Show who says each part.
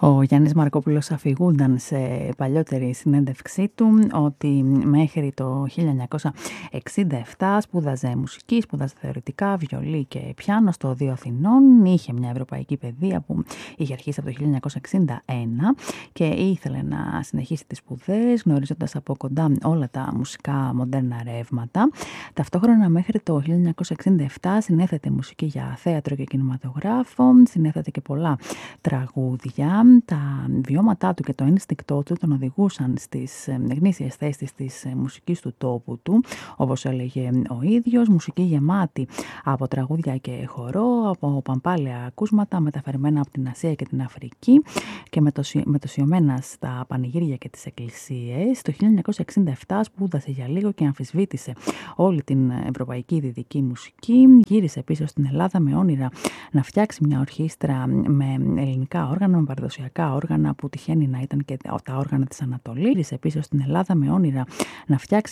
Speaker 1: Ο Γιάννης Μαρκόπουλος αφηγούνταν σε παλιότερη συνέντευξή του ότι μέχρι το 1967 σπούδαζε μουσική, σπούδαζε θεωρητικά, βιολί και πιάνο στο Οδείο Αθηνών. Είχε μια ευρωπαϊκή παιδεία που είχε αρχίσει από το 1961 και ήθελε να συνεχίσει τις σπουδές, γνωρίζοντας από κοντά όλα τα μουσικά μοντέρνα ρεύματα. Ταυτόχρονα μέχρι το 1967 συνέθετε μουσική για θέατρο και κινηματογράφο, συνέθετε και πολλά τραγούδια. Τα βιώματά του και το ένστικτό του τον οδηγούσαν στις γνήσιες θέσεις της μουσικής του τόπου του, όπως έλεγε ο ίδιος, μουσική γεμάτη από τραγούδια και χορό, από παμπάλαια ακούσματα μεταφερμένα από την Ασία και την Αφρική και μετοσιωμένα στα πανηγύρια και τις εκκλησίες. Το 1967 σπούδασε για λίγο και αμφισβήτησε όλη την ευρωπαϊκή δυτική μουσική. Γύρισε πίσω στην Ελλάδα με όνειρα να φτιάξει μια ορχήστρα με ελληνικά όργανα, με παραδοσιακά όργανα που τυχαίνει να ήταν και τα όργανα της Ανατολής. Γύρισε πίσω στην Ελλάδα με όνειρα να φτιάξει